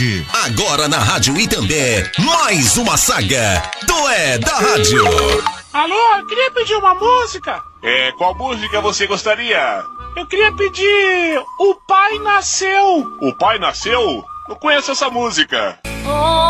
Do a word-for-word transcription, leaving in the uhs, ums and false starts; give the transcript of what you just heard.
Agora na Rádio Itambé, mais uma saga do É da Rádio. Alô, eu queria pedir uma música. É, qual música você gostaria? Eu queria pedir O Pai Nasceu. O Pai Nasceu? Não conheço essa música. Oh.